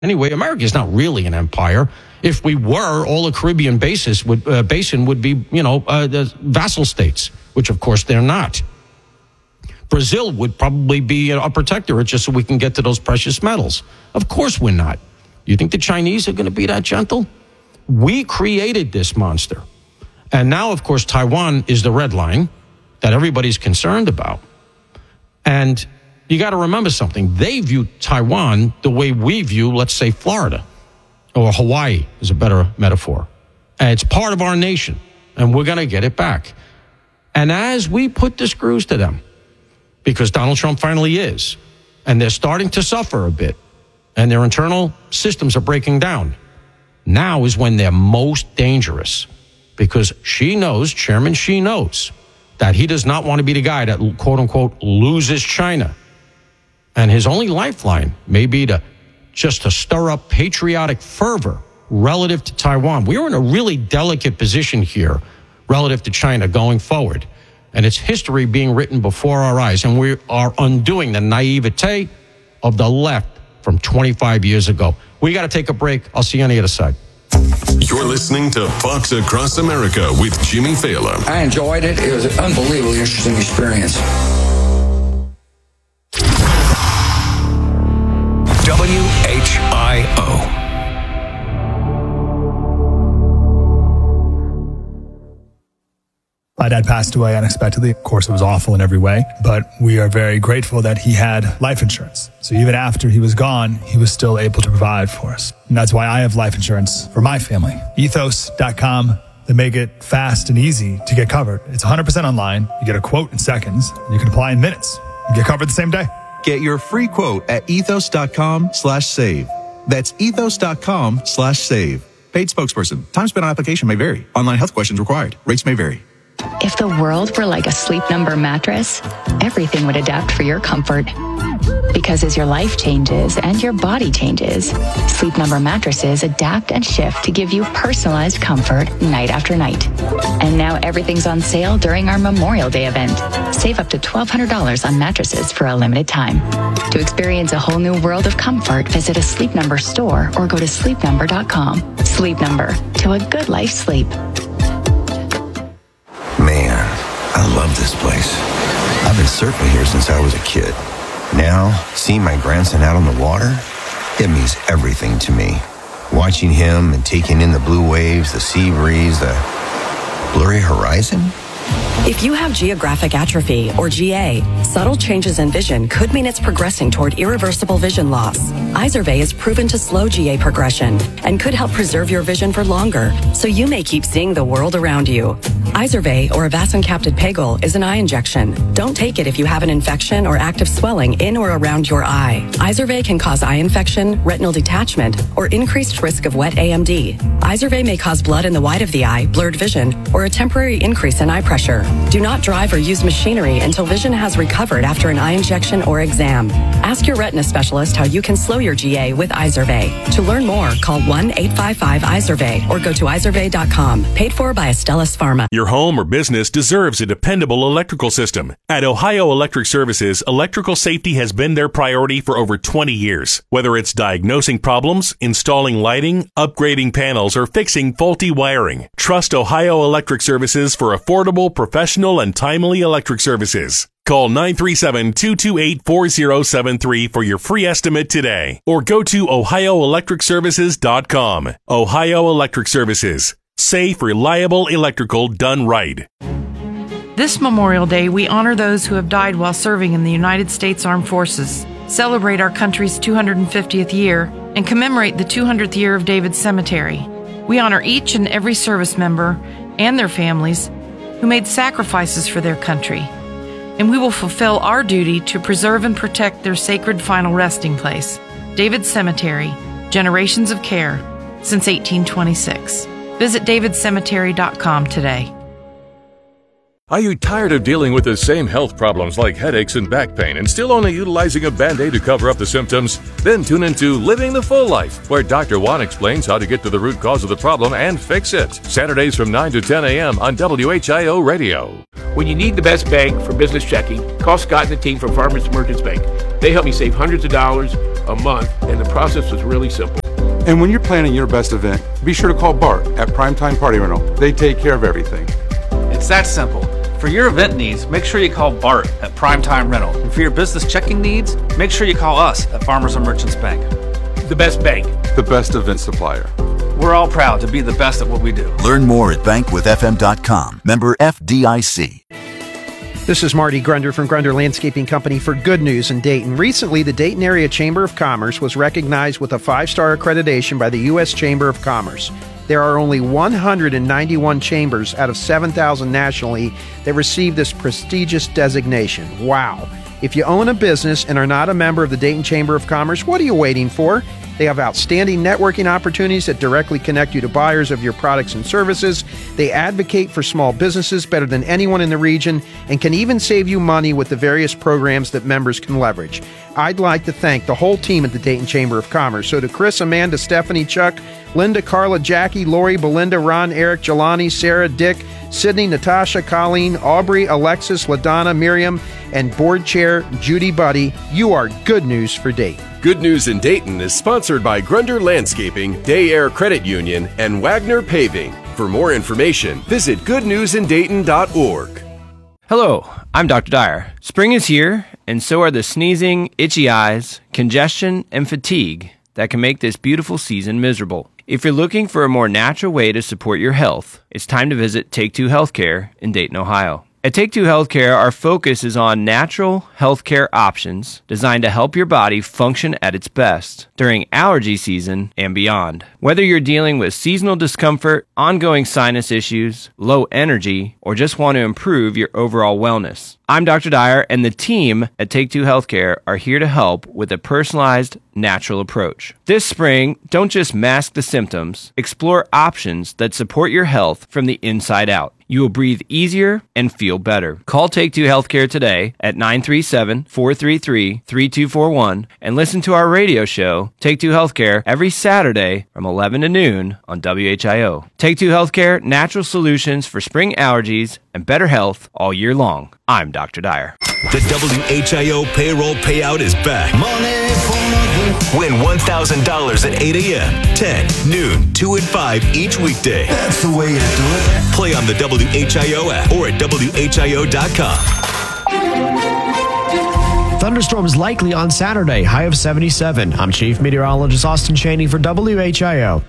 Anyway, America is not really an empire. If we were, all the Caribbean basin would be, the vassal states, which of course they're not. Brazil would probably be a protectorate just so we can get to those precious metals. Of course we're not. You think the Chinese are going to be that gentle? We created this monster. And now, of course, Taiwan is the red line that everybody's concerned about. And you got to remember something. They view Taiwan the way we view, let's say, Florida, or Hawaii is a better metaphor. And it's part of our nation, and we're going to get it back. And as we put the screws to them, because Donald Trump finally is, and they're starting to suffer a bit, and their internal systems are breaking down, now is when they're most dangerous, because Chairman Xi knows that he does not want to be the guy that, quote unquote, loses China. And his only lifeline may be to stir up patriotic fervor relative to Taiwan. We are in a really delicate position here relative to China going forward. And it's history being written before our eyes. And we are undoing the naivete of the left from 25 years ago. We got to take a break. I'll see you on the other side. You're listening to Fox Across America with Jimmy Fallon. I enjoyed it. It was an unbelievably interesting experience. WHIO. My dad passed away unexpectedly. Of course, it was awful in every way, but we are very grateful that he had life insurance. So even after he was gone, he was still able to provide for us. And that's why I have life insurance for my family. Ethos.com. They make it fast and easy to get covered. It's 100% online. You get a quote in seconds, and you can apply in minutes. You get covered the same day. Get your free quote at ethos.com/save. That's ethos.com/save. Paid spokesperson. Time spent on application may vary. Online health questions required. Rates may vary. If the world were like a Sleep Number mattress, everything would adapt for your comfort. Because as your life changes and your body changes, Sleep Number mattresses adapt and shift to give you personalized comfort night after night. And now everything's on sale during our Memorial Day event. Save up to $1,200 on mattresses for a limited time. To experience a whole new world of comfort, visit a Sleep Number store or go to sleepnumber.com. Sleep Number, to a good life sleep. Man, I love this place. I've been surfing here since I was a kid. Now, seeing my grandson out on the water, it means everything to me. Watching him and taking in the blue waves, the sea breeze, the blurry horizon. If you have geographic atrophy, or GA, subtle changes in vision could mean it's progressing toward irreversible vision loss. Izervay is proven to slow GA progression and could help preserve your vision for longer, so you may keep seeing the world around you. Izervay, or avacincaptad pegol, is an eye injection. Don't take it if you have an infection or active swelling in or around your eye. Izervay can cause eye infection, retinal detachment, or increased risk of wet AMD. Izervay may cause blood in the white of the eye, blurred vision, or a temporary increase in eye pressure. Do not drive or use machinery until vision has recovered after an eye injection or exam. Ask your retina specialist how you can slow your GA with Izervay. To learn more, call 1-855-IZERVAY or go to izervay.com. Paid for by Astellas Pharma. Your home or business deserves a dependable electrical system. At Ohio Electric Services, electrical safety has been their priority for over 20 years. Whether it's diagnosing problems, installing lighting, upgrading panels, or fixing faulty wiring, trust Ohio Electric Services for affordable, professional, and timely electric services. Call 937-228-4073 for your free estimate today, or go to ohioelectricservices.com. Ohio Electric Services. Safe, reliable electrical done right. This Memorial Day, we honor those who have died while serving in the United States Armed Forces, celebrate our country's 250th year, and commemorate the 200th year of David's Cemetery. We honor each and every service member and their families who made sacrifices for their country, and we will fulfill our duty to preserve and protect their sacred final resting place, David's Cemetery, generations of care since 1826. Visit davidcemetery.com today. Are you tired of dealing with the same health problems like headaches and back pain and still only utilizing a Band-Aid to cover up the symptoms? Then tune into Living the Full Life, where Dr. Juan explains how to get to the root cause of the problem and fix it. Saturdays from 9 to 10 a.m. on WHIO Radio. When you need the best bank for business checking, call Scott and the team from Farmers Merchants Bank. They help me save hundreds of dollars a month, and the process was really simple. And when you're planning your best event, be sure to call Bart at Primetime Party Rental. They take care of everything. It's that simple. For your event needs, make sure you call Bart at Primetime Rental. And for your business checking needs, make sure you call us at Farmers and Merchants Bank. The best bank. The best event supplier. We're all proud to be the best at what we do. Learn more at bankwithfm.com. Member FDIC. This is Marty Grunder from Grunder Landscaping Company for Good News in Dayton. Recently, the Dayton Area Chamber of Commerce was recognized with a 5-star accreditation by the U.S. Chamber of Commerce. There are only 191 chambers out of 7,000 nationally that receive this prestigious designation. Wow. If you own a business and are not a member of the Dayton Chamber of Commerce, what are you waiting for? They have outstanding networking opportunities that directly connect you to buyers of your products and services. They advocate for small businesses better than anyone in the region and can even save you money with the various programs that members can leverage. I'd like to thank the whole team at the Dayton Chamber of Commerce. So to Chris, Amanda, Stephanie, Chuck, Linda, Carla, Jackie, Lori, Belinda, Ron, Eric, Jelani, Sarah, Dick, Sydney, Natasha, Colleen, Aubrey, Alexis, LaDonna, Miriam, and board chair Judy Buddy, you are good news for Dayton. Good News in Dayton is sponsored by Grunder Landscaping, Day Air Credit Union, and Wagner Paving. For more information, visit goodnewsindayton.org. Hello, I'm Dr. Dyer. Spring is here, and so are the sneezing, itchy eyes, congestion, and fatigue that can make this beautiful season miserable. If you're looking for a more natural way to support your health, it's time to visit Take Two Healthcare in Dayton, Ohio. At Take Two Healthcare, our focus is on natural healthcare options designed to help your body function at its best during allergy season and beyond. Whether you're dealing with seasonal discomfort, ongoing sinus issues, low energy, or just want to improve your overall wellness, I'm Dr. Dyer, and the team at Take Two Healthcare are here to help with a personalized, natural approach. This spring, don't just mask the symptoms, explore options that support your health from the inside out. You will breathe easier and feel better. Call Take Two Healthcare today at 937-433-3241 and listen to our radio show, Take Two Healthcare, every Saturday from 11 to noon on WHIO. Take Two Healthcare, natural solutions for spring allergies and better health all year long. I'm Dr. Dyer. The WHIO payroll payout is back. Win $1,000 at 8 a.m., 10, noon, 2 and 5 each weekday. That's the way to do it. Play on the WHIO app or at WHIO.com. Thunderstorms likely on Saturday, high of 77. I'm Chief Meteorologist Austin Chaney for WHIO.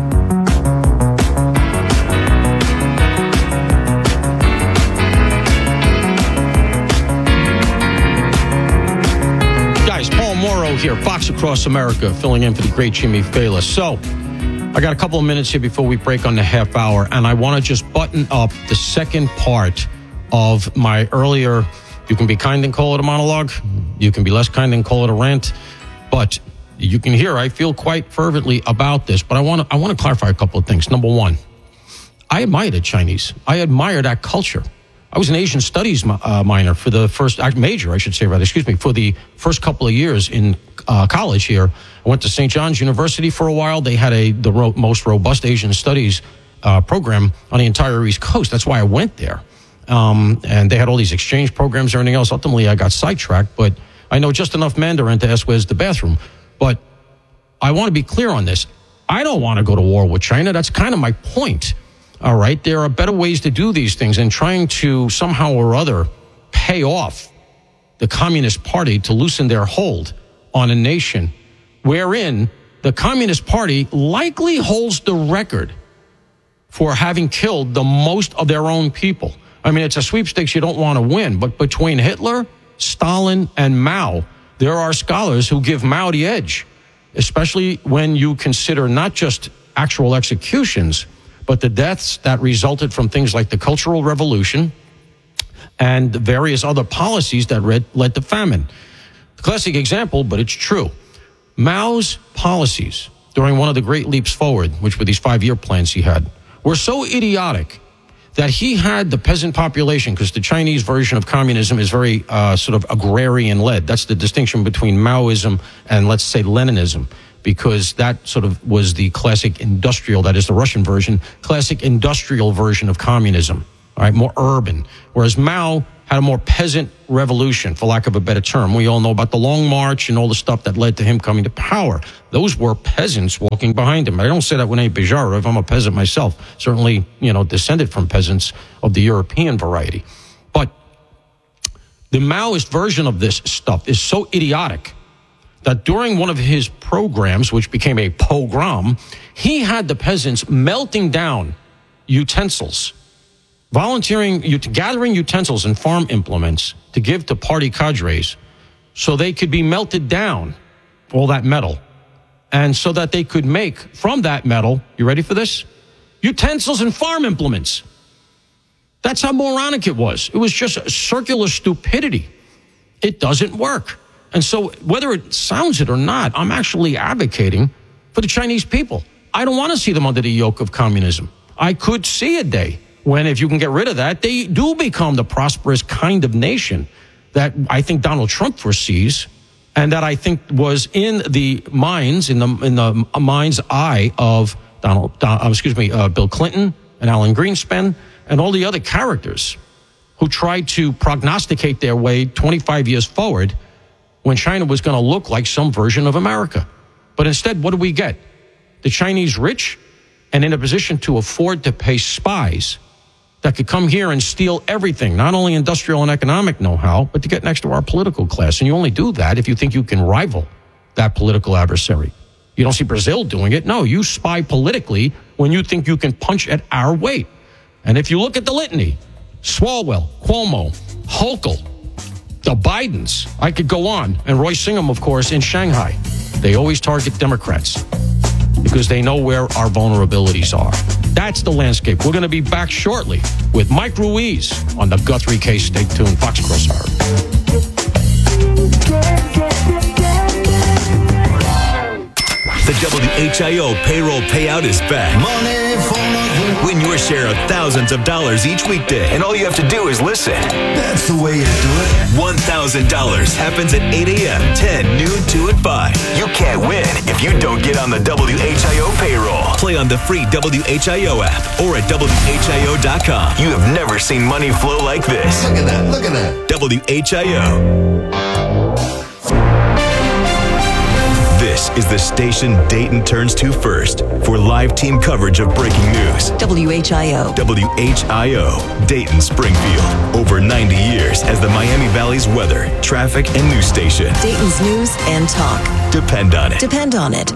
Here, Fox Across America, filling in for the great Jimmy Fela. So, I got a couple of minutes here before we break on the half hour, and I want to just button up the second part of my earlier, you can be kind and call it a monologue, you can be less kind and call it a rant, but you can hear I feel quite fervently about this, but I want to clarify a couple of things. Number one, I admire the Chinese. I admire that culture. I was an Asian studies minor for the first major, I should say, rather, excuse me, for the first couple of years in college here. I went to St. John's University for a while. They had the most robust Asian studies program on the entire East Coast. That's why I went there. And they had all these exchange programs and everything else. Ultimately, I got sidetracked, but I know just enough Mandarin to ask where's the bathroom. But I want to be clear on this. I don't want to go to war with China. That's kind of my point. All right, there are better ways to do these things, and trying to somehow or other pay off the Communist Party to loosen their hold on a nation wherein the Communist Party likely holds the record for having killed the most of their own people. I mean, it's a sweepstakes you don't want to win, but between Hitler, Stalin, and Mao, there are scholars who give Mao the edge, especially when you consider not just actual executions, but the deaths that resulted from things like the Cultural Revolution and various other policies that led to famine. Classic example, but it's true. Mao's policies during one of the Great Leaps Forward, which were these 5-year plans he had, were so idiotic that he had the peasant population, because the Chinese version of communism is very sort of agrarian-led. That's the distinction between Maoism and, let's say, Leninism, because that sort of was the classic industrial, that is the Russian version, classic industrial version of communism, all right, more urban. Whereas Mao had a more peasant revolution, for lack of a better term. We all know about the Long March and all the stuff that led to him coming to power. Those were peasants walking behind him. I don't say that with any pejorative. I'm a peasant myself, certainly, descended from peasants of the European variety. But the Maoist version of this stuff is so idiotic that during one of his programs, which became a pogrom, he had the peasants melting down utensils, gathering utensils and farm implements to give to party cadres so they could be melted down, all that metal, and so that they could make from that metal, you ready for this? Utensils and farm implements. That's how moronic it was. It was just circular stupidity. It doesn't work. And so whether it sounds it or not, I'm actually advocating for the Chinese people. I don't want to see them under the yoke of communism. I could see a day when, if you can get rid of that, they do become the prosperous kind of nation that I think Donald Trump foresees, and that I think was in the mind's eye of Bill Clinton and Alan Greenspan and all the other characters who tried to prognosticate their way 25 years forward when China was going to look like some version of America. But instead, what do we get? The Chinese rich and in a position to afford to pay spies that could come here and steal everything, not only industrial and economic know-how, but to get next to our political class. And you only do that if you think you can rival that political adversary. You don't see Brazil doing it. No, you spy politically when you think you can punch at our weight. And if you look at the litany, Swalwell, Cuomo, Hochul, the Bidens, I could go on, and Roy Singham, of course, in Shanghai. They always target Democrats because they know where our vulnerabilities are. That's the landscape. We're going to be back shortly with Mike Ruiz on the Guthrie case. Stay tuned. Fox Crossfire. The WHIO payroll payout is back. Money for nothing. Win your share of thousands of dollars each weekday. And all you have to do is listen. That's the way you do it. $1,000 happens at 8 a.m., 10, noon, 2, and 5. You can't win if you don't get on the WHIO payroll. Play on the free WHIO app or at WHIO.com. You have never seen money flow like this. Look at that. Look at that. WHIO. This is the station Dayton turns to first for live team coverage of breaking news. WHIO. WHIO. Dayton Springfield. Over 90 years as the Miami Valley's weather, traffic, and news station. Dayton's news and talk. Depend on it. Depend on it.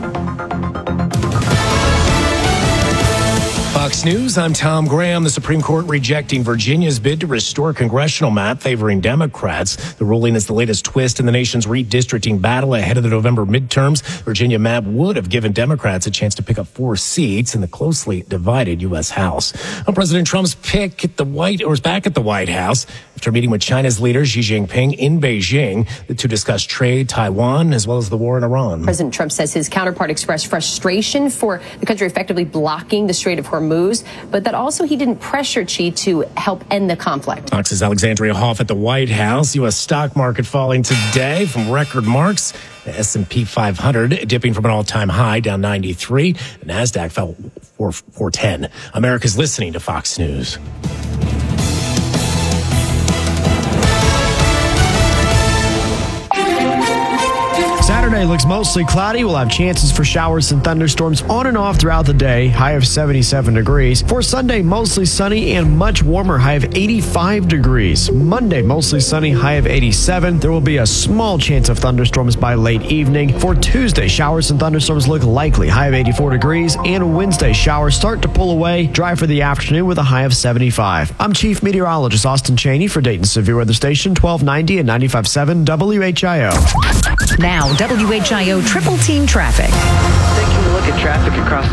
Fox News, I'm Tom Graham. The Supreme Court rejecting Virginia's bid to restore congressional map favoring Democrats. The ruling is the latest twist in the nation's redistricting battle ahead of the November midterms. Virginia map would have given Democrats a chance to pick up 4 seats in the closely divided U.S. House. Well, President Trump's pick at is back at the White House after meeting with China's leader Xi Jinping in Beijing to discuss trade, Taiwan, as well as the war in Iran. President Trump says his counterpart expressed frustration for the country effectively blocking the Strait of Hormuz, but that also he didn't pressure Xi to help end the conflict. Fox's Alexandria Hoff at the White House. U.S. stock market falling today from record marks. The S&P 500 dipping from an all-time high, down 93. The NASDAQ fell 410. America's listening to Fox News. Saturday looks mostly cloudy. We'll have chances for showers and thunderstorms on and off throughout the day. High of 77 degrees. For Sunday, mostly sunny and much warmer. High of 85 degrees. Monday, mostly sunny. High of 87. There will be a small chance of thunderstorms by late evening. For Tuesday, showers and thunderstorms look likely. High of 84 degrees. And Wednesday, showers start to pull away. Dry for the afternoon with a high of 75. I'm Chief Meteorologist Austin Cheney for Dayton Severe Weather Station 1290 and 95.7 WHIO. Now, WHIO Triple Team Traffic. Taking a look at traffic across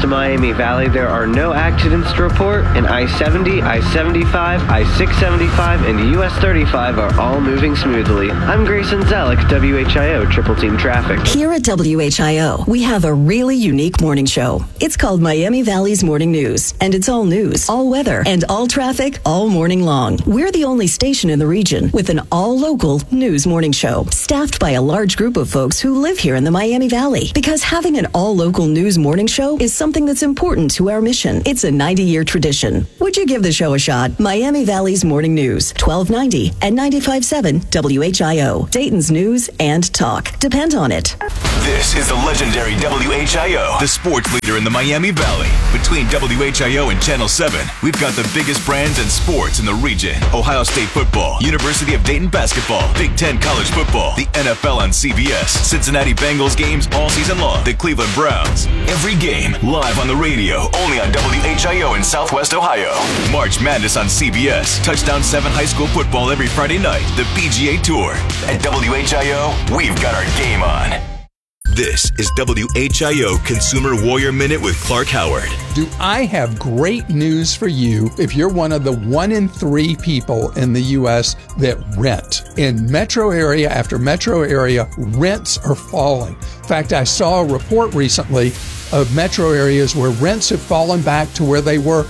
Miami Valley, there are no accidents to report, and I-70, I-75, I-675, and US 35 are all moving smoothly. I'm Grayson Zellick, WHIO Triple Team Traffic. Here at WHIO, we have a really unique morning show. It's called Miami Valley's Morning News, and it's all news, all weather, and all traffic all morning long. We're the only station in the region with an all-local news morning show, staffed by a large group of folks who live here in the Miami Valley. Because having an all-local news morning show is something that's important to our mission. It's a 90-year tradition. Would you give the show a shot? Miami Valley's Morning News, 1290 and 95.7 WHIO. Dayton's news and talk. Depend on it. This is the legendary WHIO, the sports leader in the Miami Valley. Between WHIO and Channel 7, we've got the biggest brands and sports in the region. Ohio State football, University of Dayton basketball, Big Ten college football, the NFL on CBS, Cincinnati Bengals games all season long, the Cleveland Browns. Every game live on the radio, only on WHIO in Southwest Ohio. March Madness on CBS, Touchdown 7 high school football every Friday night, the PGA Tour. At WHIO, we've got our game on. This is WHIO Consumer Warrior Minute with Clark Howard. Do I have great news for you if you're one of the 1 in 3 people in the U.S. that rent? In metro area after metro area, rents are falling. In fact, I saw a report recently of metro areas where rents have fallen back to where they were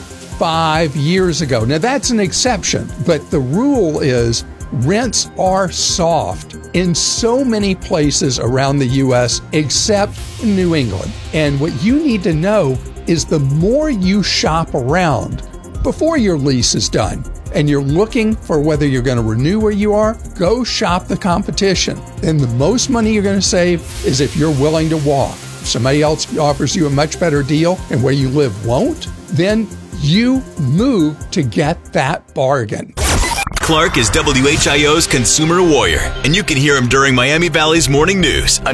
5 years ago. Now, that's an exception, but the rule is rents are soft in so many places around the U.S. except New England. And what you need to know is the more you shop around before your lease is done and you're looking for whether you're going to renew where you are, go shop the competition. And the most money you're going to save is if you're willing to walk. If somebody else offers you a much better deal and where you live won't, then you move to get that bargain. Clark is WHIO's Consumer Warrior, and you can hear him during Miami Valley's Morning News on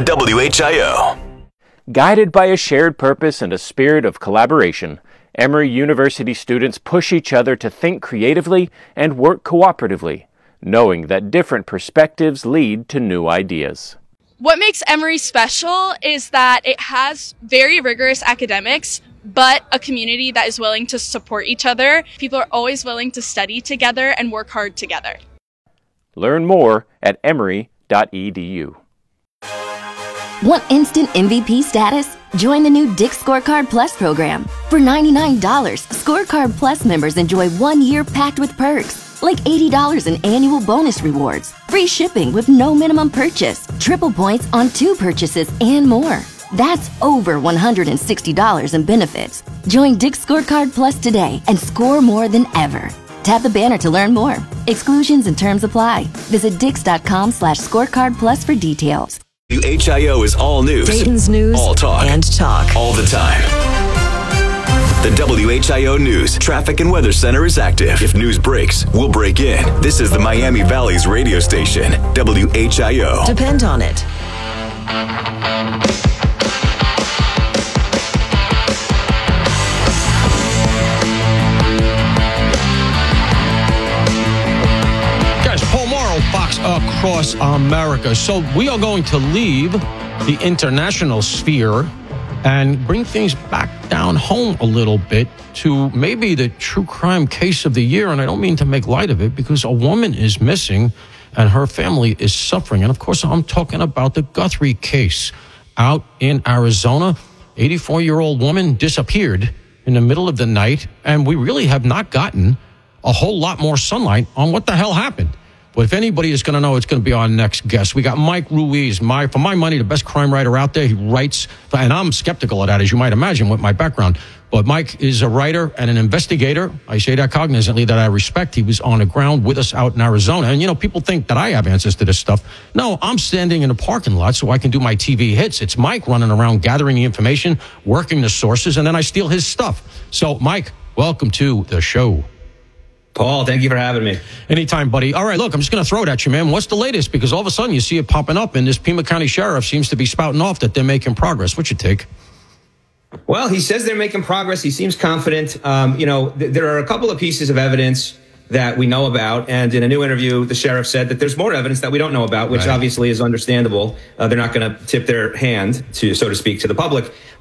WHIO. Guided by a shared purpose and a spirit of collaboration, Emory University students push each other to think creatively and work cooperatively, knowing that different perspectives lead to new ideas. What makes Emory special is that it has very rigorous academics, but a community that is willing to support each other. People are always willing to study together and work hard together. Learn more at emory.edu. Want instant MVP status? Join the new Dick's Scorecard Plus program. For $99, Scorecard Plus members enjoy 1 year packed with perks, like $80 in annual bonus rewards, free shipping with no minimum purchase, triple points on 2 purchases, and more. That's over $160 in benefits. Join Dick's Scorecard Plus today and score more than ever. Tap the banner to learn more. Exclusions and terms apply. Visit dix.com/scorecard plus for details. WHIO is all news. Dayton's news all talk. And talk. All the time. The WHIO News Traffic and Weather Center is active. If news breaks, we'll break in. This is the Miami Valley's radio station, WHIO. Depend on it. Fox Across America. So we are going to leave the international sphere and bring things back down home a little bit to maybe the true crime case of the year. And I don't mean to make light of it because a woman is missing and her family is suffering. And of course, I'm talking about the Guthrie case out in Arizona. 84-year-old woman disappeared in the middle of the night. And we really have not gotten a whole lot more sunlight on what the hell happened. But if anybody is going to know, it's going to be our next guest. We got Mike Ruiz, for my money, the best crime writer out there. He writes, and I'm skeptical of that, as you might imagine, with my background. But Mike is a writer and an investigator. I say that cognizantly, that I respect. He was on the ground with us out in Arizona. And, you know, people think that I have answers to this stuff. No, I'm standing in a parking lot so I can do my TV hits. It's Mike running around gathering the information, working the sources, and then I steal his stuff. So, Mike, welcome to the show. Paul, thank you for having me. Anytime, buddy. All right, look, I'm just going to throw it at you, man. What's the latest? Because all of a sudden you see it popping up, and this Pima County Sheriff seems to be spouting off that they're making progress. What's your take? Well, he says they're making progress. He seems confident. There are a couple of pieces of evidence that we know about. And in a new interview, the sheriff said that there's more evidence that we don't know about, which obviously is understandable. They're not going to tip their hand, so to speak, to the public.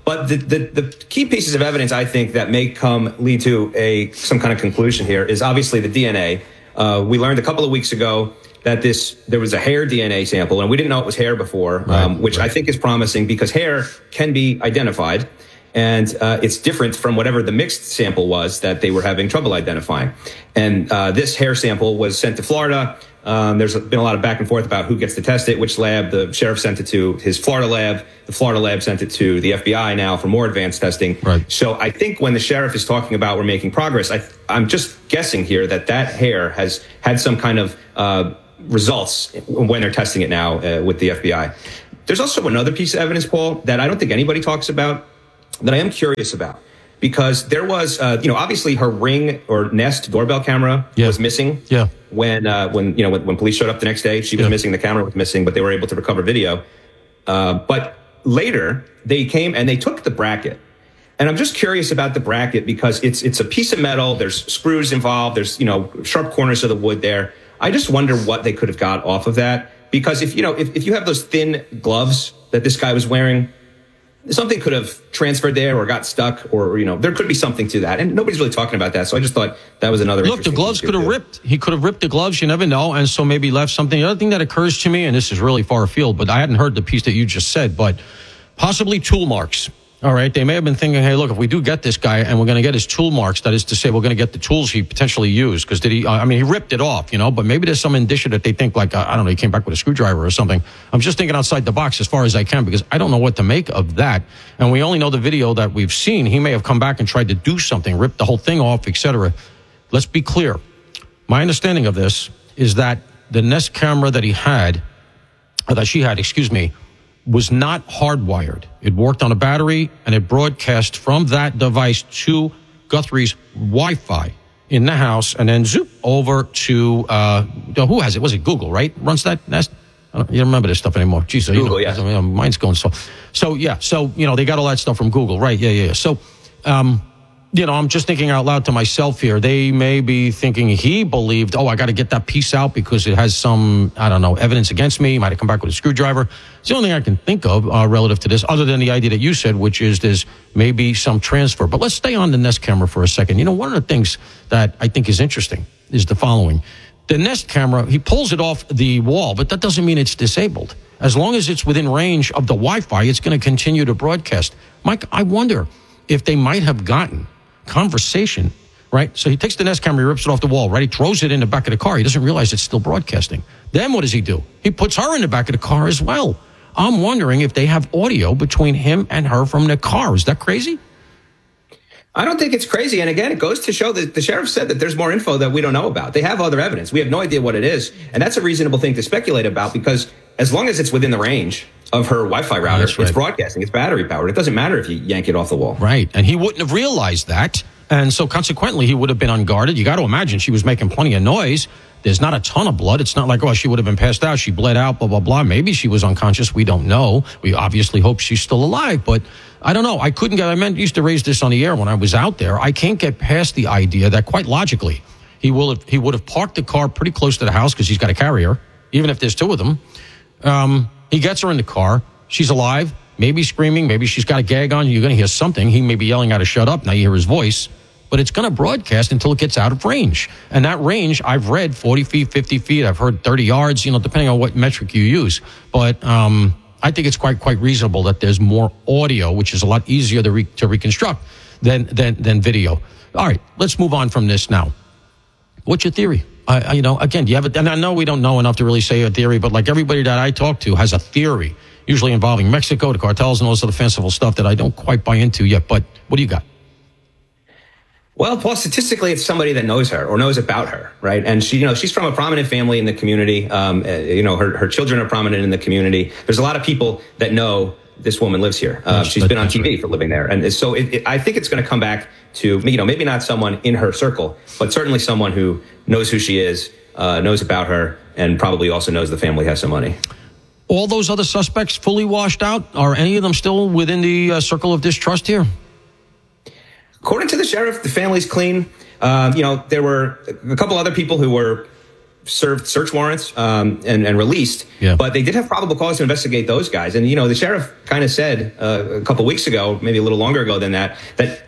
But the key pieces of evidence, I think, that may lead to some kind of conclusion here is obviously the DNA. We learned a couple of weeks ago that there was a hair DNA sample, and we didn't know it was hair before, which I think is promising because hair can be identified, and it's different from whatever the mixed sample was that they were having trouble identifying. And this hair sample was sent to Florida. There's been a lot of back and forth about who gets to test it, which lab. The sheriff sent it to his Florida lab. The Florida lab sent it to the FBI now for more advanced testing. Right. So I think when the sheriff is talking about we're making progress, I'm just guessing here that hair has had some kind of results when they're testing it now with the FBI. There's also another piece of evidence, Paul, that I don't think anybody talks about that I am curious about. Because there was, obviously her Ring or Nest doorbell camera was missing. Yeah. When police showed up the next day, she was missing. The camera was missing, but they were able to recover video. But later they came and they took the bracket. And I'm just curious about the bracket because it's a piece of metal. There's screws involved. There's, sharp corners of the wood there. I just wonder what they could have got off of that. Because if you have those thin gloves that this guy was wearing, something could have transferred there or got stuck or, there could be something to that. And nobody's really talking about that. So I just thought that was another. Look, the gloves could have ripped. He could have ripped the gloves. You never know. And so maybe left something. The other thing that occurs to me, and this is really far afield, but I hadn't heard the piece that you just said, but possibly tool marks. All right. They may have been thinking, hey, look, if we do get this guy and we're going to get his tool marks, that is to say, we're going to get the tools he potentially used. Because he ripped it off, but maybe there's some indicia that they think like, I don't know, he came back with a screwdriver or something. I'm just thinking outside the box as far as I can because I don't know what to make of that. And we only know the video that we've seen. He may have come back and tried to do something, ripped the whole thing off, etc. Let's be clear. My understanding of this is that the Nest camera that she had, was not hardwired. It worked on a battery, and it broadcast from that device to Guthrie's Wi-Fi in the house, and then zoop over to, who has it? Was it Google, right? Runs that Nest? You don't remember this stuff anymore. Jeez, Google, yeah. Mine's going so. So, yeah. So, they got all that stuff from Google, right? Yeah. So, I'm just thinking out loud to myself here. They may be thinking he believed, I got to get that piece out because it has some, evidence against me. He might have come back with a screwdriver. It's the only thing I can think of relative to this, other than the idea that you said, which is there's maybe some transfer. But let's stay on the Nest camera for a second. One of the things that I think is interesting is the following. The Nest camera, he pulls it off the wall, but that doesn't mean it's disabled. As long as it's within range of the Wi-Fi, it's going to continue to broadcast. Mike, I wonder if they might have gotten conversation, right? So he takes the Nest camera, he rips it off the wall, right? He throws it in the back of the car. He doesn't realize it's still broadcasting. Then what does he do? He puts her in the back of the car as well. I'm wondering if they have audio between him and her from the car. Is that crazy? I don't think it's crazy. And again, it goes to show that the sheriff said that there's more info that we don't know about. They have other evidence. We have no idea what it is. And that's a reasonable thing to speculate about because as long as it's within the range of her Wi-Fi router, it's broadcasting, it's battery powered. It doesn't matter if you yank it off the wall. Right. And he wouldn't have realized that. And so consequently, he would have been unguarded. You got to imagine she was making plenty of noise. There's not a ton of blood. It's not like, she would have been passed out. She bled out, blah, blah, blah. Maybe she was unconscious. We don't know. We obviously hope she's still alive, but I don't know. I used to raise this on the air when I was out there. I can't get past the idea that quite logically, he would have parked the car pretty close to the house because he's got a carrier, even if there's two of them. He gets her in the car. She's alive, maybe screaming. Maybe she's got a gag on. You're going to hear something. He may be yelling out to shut up. Now you hear his voice. But it's going to broadcast until it gets out of range. And that range, I've read 40 feet, 50 feet. I've heard 30 yards, depending on what metric you use. But I think it's quite reasonable that there's more audio, which is a lot easier to reconstruct than video. All right, let's move on from this now. What's your theory? Again, do you have it? And I know we don't know enough to really say a theory, but like everybody that I talk to has a theory, usually involving Mexico, the cartels, and all this other fanciful stuff that I don't quite buy into yet. But what do you got? Well, Paul, statistically, it's somebody that knows her or knows about her, right? And she's from a prominent family in the community. Her children are prominent in the community. There's a lot of people that know this woman lives here. She's been on TV for living there. And so I think it's going to come back to, maybe not someone in her circle, but certainly someone who knows who she is, knows about her, and probably also knows the family has some money. All those other suspects fully washed out? Are any of them still within the circle of distrust here? According to the sheriff, the family's clean. There were a couple other people who were served search warrants and released, but they did have probable cause to investigate those guys. And, the sheriff kind of said a couple weeks ago, maybe a little longer ago than that,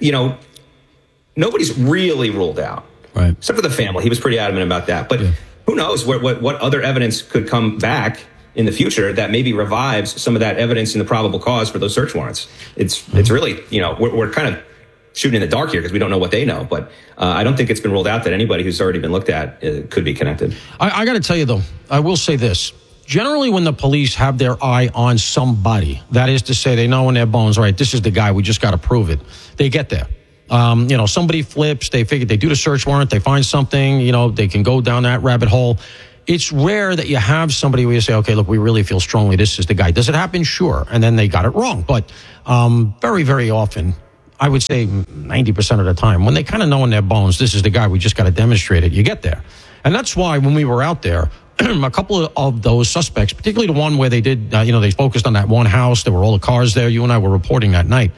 nobody's really ruled out, right? Except for the family. He was pretty adamant about that. But who knows what other evidence could come back in the future that maybe revives some of that evidence in the probable cause for those search warrants. It's really, we're kind of shooting in the dark here because we don't know what they know. But I don't think it's been ruled out that anybody who's already been looked at could be connected. I got to tell you, though, I will say this. Generally, when the police have their eye on somebody, that is to say they know in their bones, right, this is the guy, we just got to prove it, they get there. Somebody flips, they figure they do the search warrant, they find something, they can go down that rabbit hole. It's rare that you have somebody where you say, okay, look, we really feel strongly this is the guy. Does it happen? Sure. And then they got it wrong. But very, very often, I would say 90% of the time, when they kind of know in their bones, this is the guy, we just got to demonstrate it, you get there. And that's why when we were out there, a couple of those suspects, particularly the one where they did, they focused on that one house, there were all the cars there, you and I were reporting that night.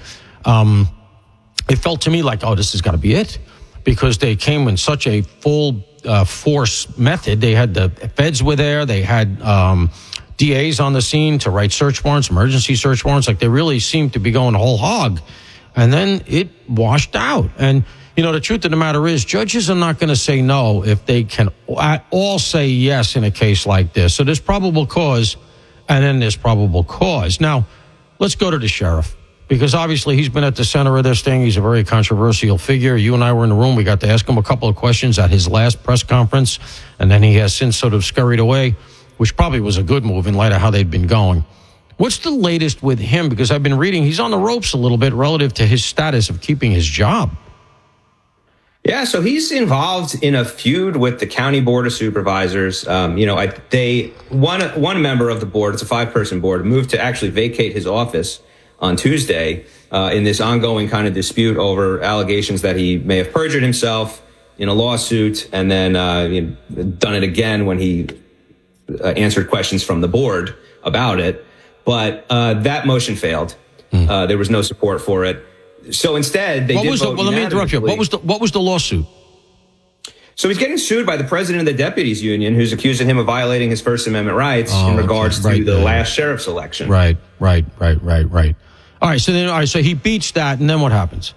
It felt to me like, oh, this has got to be it. Because they came in such a full force method. They had the feds were there. They had DAs on the scene to write search warrants, emergency search warrants. Like they really seemed to be going whole hog. And then it washed out. And, the truth of the matter is judges are not going to say no if they can all say yes in a case like this. So there's probable cause and then there's probable cause. Now, let's go to the sheriff. Because obviously he's been at the center of this thing. He's a very controversial figure. You and I were in the room. We got to ask him a couple of questions at his last press conference. And then he has since sort of scurried away, which probably was a good move in light of how they'd been going. What's the latest with him? Because I've been reading he's on the ropes a little bit relative to his status of keeping his job. Yeah, so he's involved in a feud with the county board of supervisors. One member of the board, it's a 5-person board, moved to actually vacate his office on Tuesday in this ongoing kind of dispute over allegations that he may have perjured himself in a lawsuit and then done it again when he answered questions from the board about it. But that motion failed. There was no support for it. So instead, they did vote let me interrupt you. What was the lawsuit? So he's getting sued by the president of the deputies union, who's accusing him of violating his First Amendment rights in regards to the last sheriff's election. Right. All right, so he beats that, and then what happens?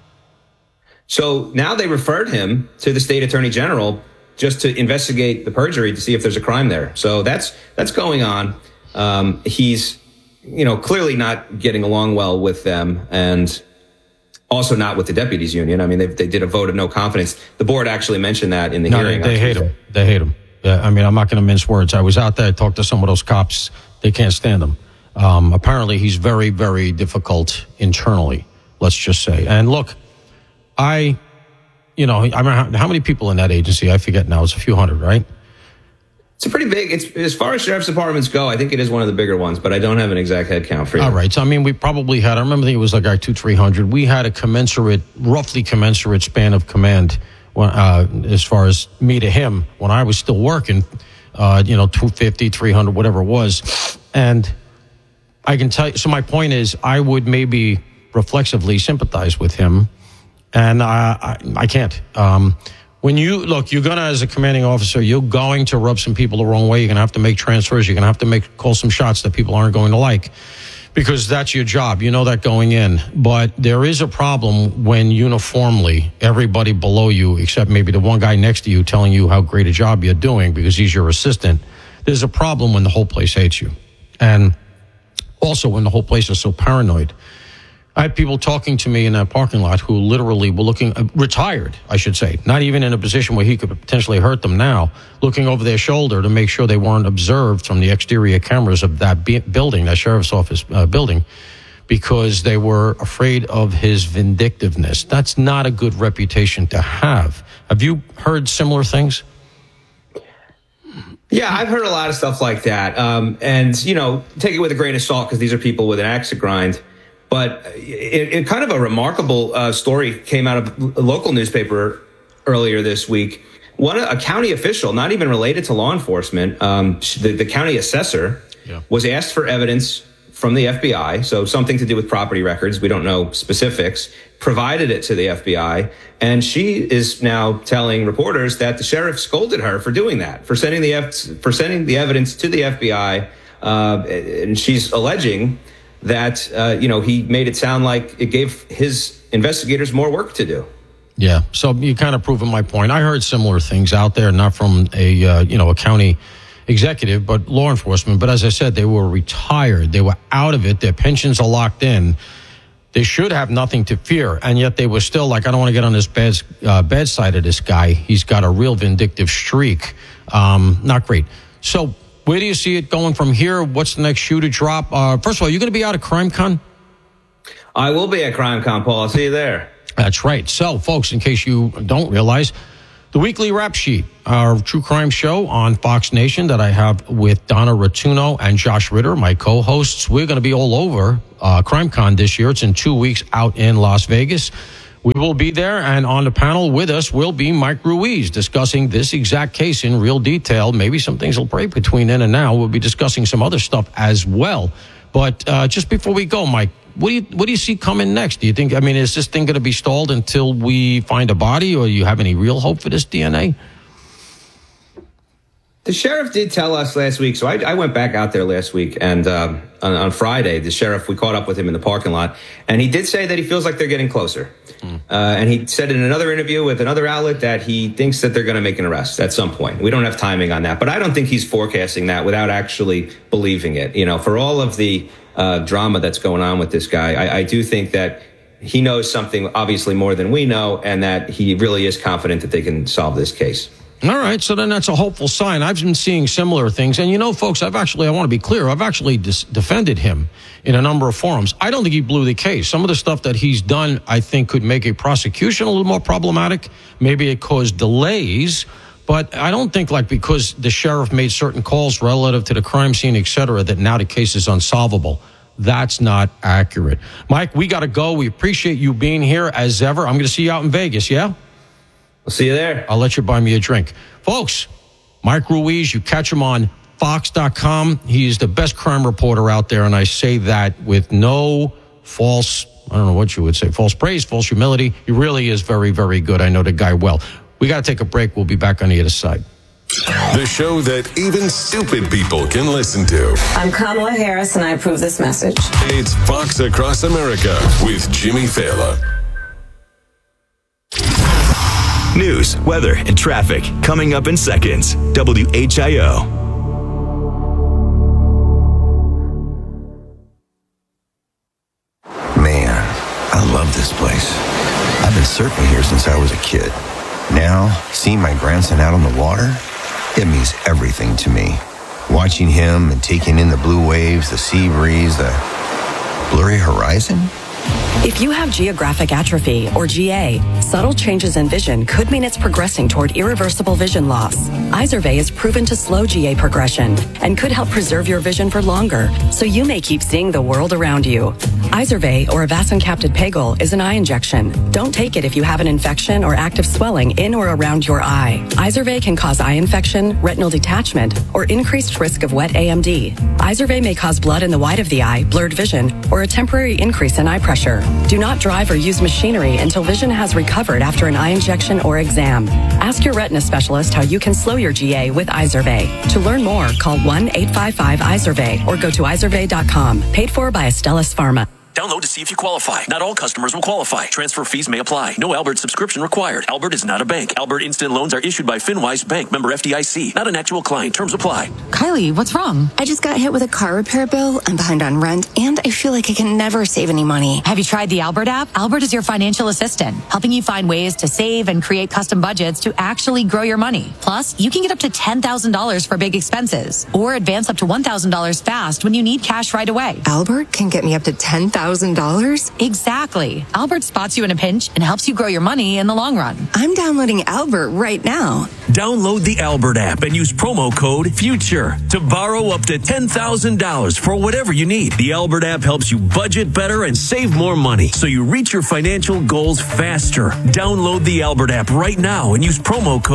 So now they referred him to the state attorney general just to investigate the perjury to see if there's a crime there. So that's going on. He's, clearly not getting along well with them and also not with the deputies union. I mean, they did a vote of no confidence. The board actually mentioned that in the hearing. They hate him. They hate him. Yeah, I mean, I'm not going to mince words. I was out there, I talked to some of those cops. They can't stand him. Apparently he's very, very difficult internally, let's just say. And look, I mean, how many people in that agency? I forget now. It's a few hundred, right? It's a pretty big, as far as sheriff's departments go, I think it is one of the bigger ones, but I don't have an exact head count for you. All right. So, I mean, we probably had, I remember it was like 200-300. We had a roughly commensurate span of command as far as me to him when I was still working, 250, 300, whatever it was. And I can tell you, so my point is I would maybe reflexively sympathize with him, and I can't. When you're going to, as a commanding officer, you're going to rub some people the wrong way. You're going to have to make transfers. You're going to have to call some shots that people aren't going to like because that's your job. You know that going in. But there is a problem when uniformly everybody below you, except maybe the one guy next to you telling you how great a job you're doing because he's your assistant. There's a problem when the whole place hates you. And also when the whole place is so paranoid. I had people talking to me in that parking lot who literally were looking, retired, I should say, not even in a position where he could potentially hurt them now, looking over their shoulder to make sure they weren't observed from the exterior cameras of that building, that sheriff's office building, because they were afraid of his vindictiveness. That's not a good reputation to have. Have you heard similar things? Yeah, I've heard a lot of stuff like that. And, take it with a grain of salt because these are people with an axe to grind. But it kind of a remarkable story came out of a local newspaper earlier this week. A county official, not even related to law enforcement, the county assessor, was asked for evidence from the FBI, so something to do with property records. We don't know specifics, provided it to the FBI. And she is now telling reporters that the sheriff scolded her for doing that, for sending the evidence to the FBI. And she's alleging that, he made it sound like it gave his investigators more work to do. Yeah. So you kind of proving my point. I heard similar things out there, not from a county executive, but law enforcement. But as I said, they were retired. They were out of it. Their pensions are locked in. They should have nothing to fear. And yet they were still like, I don't want to get on this bad side of this guy. He's got a real vindictive streak. Not great. So where do you see it going from here? What's the next shoe to drop? First of all, you're going to be out at CrimeCon? I will be at CrimeCon, Paul. I'll see you there. That's right. So, folks, in case you don't realize, the Weekly Rap Sheet, our true crime show on Fox Nation that I have with Donna Rotuno and Josh Ritter, my co-hosts. We're going to be all over CrimeCon this year. It's in 2 weeks out in Las Vegas. We will be there, and on the panel with us will be Mike Ruiz discussing this exact case in real detail. Maybe some things will break between then and now. We'll be discussing some other stuff as well. But just before we go, Mike, what do you see coming next? Do you think, is this thing going to be stalled until we find a body, or do you have any real hope for this DNA? The sheriff did tell us last week, so I went back out there last week, and on Friday, the sheriff, we caught up with him in the parking lot, and he did say that he feels like they're getting closer. And he said in another interview with another outlet that he thinks that they're going to make an arrest at some point. We don't have timing on that, but I don't think he's forecasting that without actually believing it. For all of the drama that's going on with this guy, I do think that he knows something obviously more than we know, and that he really is confident that they can solve this case. All right, so then that's a hopeful sign. I've been seeing similar things. And, folks, I want to be clear. I've actually defended him in a number of forums. I don't think he blew the case. Some of the stuff that he's done, I think, could make a prosecution a little more problematic. Maybe it caused delays. But I don't think, because the sheriff made certain calls relative to the crime scene, et cetera, that now the case is unsolvable. That's not accurate. Mike, we got to go. We appreciate you being here as ever. I'm going to see you out in Vegas, yeah? I'll see you there. I'll let you buy me a drink. Folks, Mike Ruiz, you catch him on Fox.com. He's the best crime reporter out there, and I say that with no false, I don't know what you would say, false praise, false humility. He really is very, very good. I know the guy well. We got to take a break. We'll be back on the other side. The show that even stupid people can listen to. I'm Kamala Harris, and I approve this message. It's Fox Across America with Jimmy Fallon. News, weather, and traffic coming up in seconds. WHIO. Man, I love this place. I've been surfing here since I was a kid. Now, seeing my grandson out on the water, it means everything to me. Watching him and taking in the blue waves, the sea breeze, the blurry horizon. If you have geographic atrophy, or GA, subtle changes in vision could mean it's progressing toward irreversible vision loss. Izervay is proven to slow GA progression and could help preserve your vision for longer, so you may keep seeing the world around you. Izervay, or avacincaptad pegol, is an eye injection. Don't take it if you have an infection or active swelling in or around your eye. Izervay can cause eye infection, retinal detachment, or increased risk of wet AMD. Izervay may cause blood in the white of the eye, blurred vision, or a temporary increase in eye pressure. Do not drive or use machinery until vision has recovered after an eye injection or exam. Ask your retina specialist how you can slow your GA with Izervay. To learn more, call 1-855-IZERVAY or go to izervay.com. Paid for by Astellas Pharma. Download to see if you qualify. Not all customers will qualify. Transfer fees may apply. No Albert subscription required. Albert is not a bank. Albert Instant Loans are issued by FinWise Bank, member FDIC. Not an actual client. Terms apply. Kylie, what's wrong? I just got hit with a car repair bill. I'm behind on rent, and I feel like I can never save any money. Have you tried the Albert app? Albert is your financial assistant, helping you find ways to save and create custom budgets to actually grow your money. Plus, you can get up to $10,000 for big expenses, or advance up to $1,000 fast when you need cash right away. Albert can get me up to $10,000? Exactly. Albert spots you in a pinch and helps you grow your money in the long run. I'm downloading Albert right now. Download the Albert app and use promo code FUTURE to borrow up to $10,000 for whatever you need. The Albert app helps you budget better and save more money so you reach your financial goals faster. Download the Albert app right now and use promo code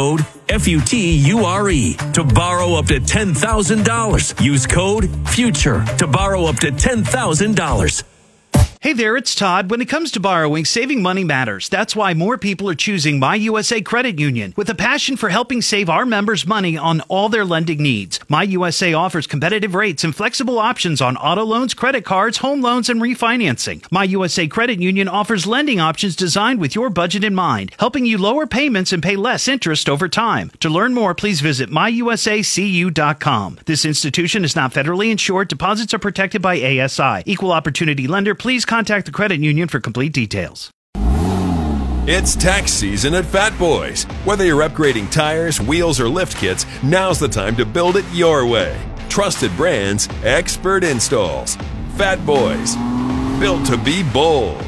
FUTURE, to borrow up to $10,000. Use code FUTURE to borrow up to $10,000. Hey there, it's Todd. When it comes to borrowing, saving money matters. That's why more people are choosing My USA Credit Union with a passion for helping save our members money on all their lending needs. My USA offers competitive rates and flexible options on auto loans, credit cards, home loans, and refinancing. My USA Credit Union offers lending options designed with your budget in mind, helping you lower payments and pay less interest over time. To learn more, please visit myusacu.com. This institution is not federally insured. Deposits are protected by ASI. Equal opportunity lender. Please contact the credit union for complete details. It's tax season at Fat Boys. Whether you're upgrading tires, wheels, or lift kits, now's the time to build it your way. Trusted brands, expert installs. Fat Boys, built to be bold.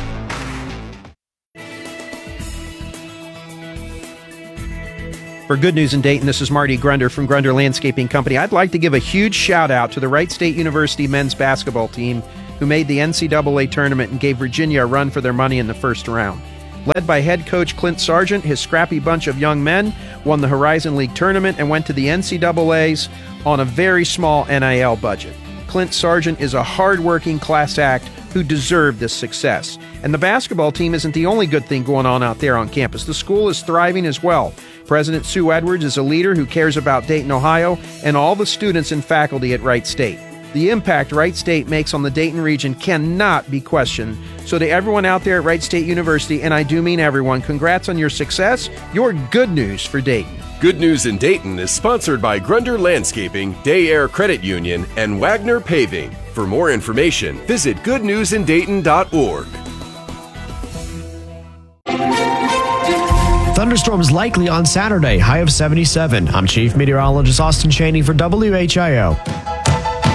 For Good News in Dayton, this is Marty Grunder from Grunder Landscaping Company. I'd like to give a huge shout out to the Wright State University men's basketball team who made the NCAA tournament and gave Virginia a run for their money in the first round. Led by head coach Clint Sargent, his scrappy bunch of young men won the Horizon League tournament and went to the NCAAs on a very small NIL budget. Clint Sargent is a hard-working class act who deserved this success. And the basketball team isn't the only good thing going on out there on campus. The school is thriving as well. President Sue Edwards is a leader who cares about Dayton, Ohio, and all the students and faculty at Wright State. The impact Wright State makes on the Dayton region cannot be questioned. So to everyone out there at Wright State University, and I do mean everyone, congrats on your success. You're good news for Dayton. Good News in Dayton is sponsored by Grunder Landscaping, Day Air Credit Union, and Wagner Paving. For more information, visit goodnewsindayton.org. Thunderstorms likely on Saturday, high of 77. I'm Chief Meteorologist Austin Cheney for WHIO.